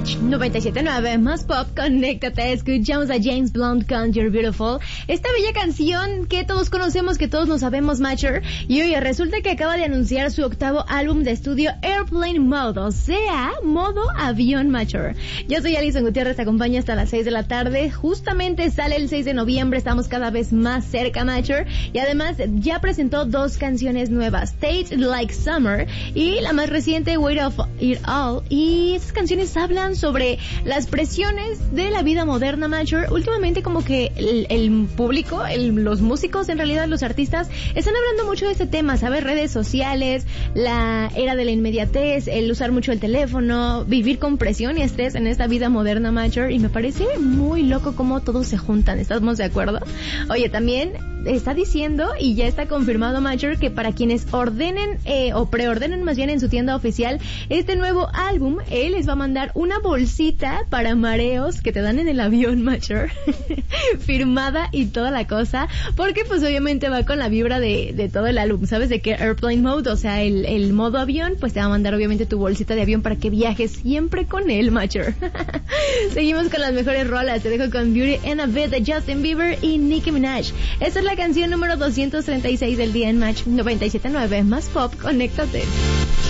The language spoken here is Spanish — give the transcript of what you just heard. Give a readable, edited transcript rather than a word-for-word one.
Match 97.9 más pop, conéctate. Escuchamos a James Blunt con You're Beautiful, esta bella canción que todos conocemos, que todos nos sabemos, Matcher. Y oye, resulta que acaba de anunciar su octavo álbum de estudio, Airplane Mode, o sea, modo avión, Matcher. Yo soy Alison Gutiérrez, te acompaño hasta las 6 de la tarde. Justamente sale el 6 de noviembre, estamos cada vez más cerca, Matcher. Y además ya presentó 2 canciones nuevas, State Like Summer y la más reciente, Weight of It All. Y estas canciones hablan sobre las presiones de la vida moderna, Matcher. Últimamente como que el público, los músicos, en realidad los artistas, están hablando mucho de este tema, ¿sabes? Redes sociales, la era de la inmediatez, el usar mucho el teléfono, vivir con presión y estrés en esta vida moderna, Matcher. Y me parece muy loco cómo todos se juntan, ¿estamos de acuerdo? Oye, también está diciendo, y ya está confirmado, Matcher, que para quienes ordenen o preordenen más bien en su tienda oficial este nuevo álbum, él les va a mandar una bolsita para mareos que te dan en el avión, Matcher, firmada y toda la cosa, porque pues obviamente va con la vibra de todo el álbum, ¿sabes? De que Airplane Mode, o sea, el modo avión, pues te va a mandar obviamente tu bolsita de avión para que viajes siempre con él, Matcher. Seguimos con las mejores rolas, te dejo con Beauty and a Bit de Justin Bieber y Nicki Minaj. Esta es la canción número 236 del día en Match 97.9 más pop, conéctate.